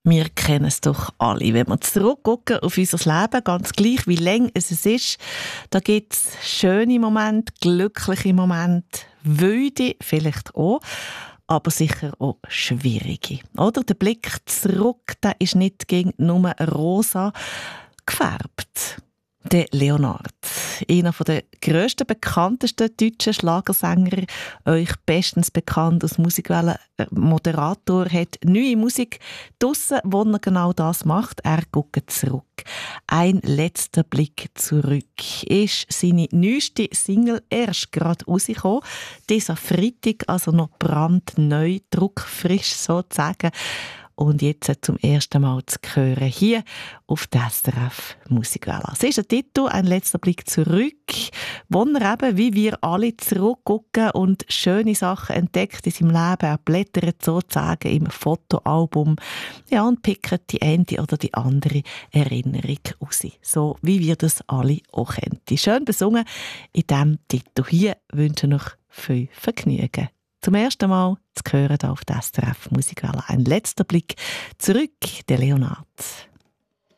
Wir kennen es doch alle. Wenn wir zurückgucken auf unser Leben, ganz gleich wie lang es ist, da gibt es schöne Momente, glückliche Momente, wilde vielleicht auch, aber sicher auch schwierige. Oder? Der Blick zurück, der ist nicht gegen nur rosa gefärbt. Der Leonard, einer der grössten, bekanntesten deutschen Schlagersänger, euch bestens bekannt als Musikwellen-Moderator, hat neue Musik draussen, wo er genau das macht. Er guckt zurück. «Ein letzter Blick zurück» ist seine neueste Single erst gerade rausgekommen. Dieser Freitag, also noch brandneu, druckfrisch sozusagen. Und jetzt zum ersten Mal zu hören, hier auf der SRF Musikwelle. Es ist ein Titel, ein letzter Blick zurück, wo er eben, wie wir alle, zurückgucken und schöne Sachen entdeckt in seinem Leben. Er blättert sozusagen im Fotoalbum, ja, und pickt die eine oder die andere Erinnerung raus. So wie wir das alle auch kennen. Schön besungen in diesem Titel. Hier wünsche ich noch viel Vergnügen. Zum ersten Mal zu hören auf der SRF Musikwelle. Ein letzter Blick zurück, der Leonard.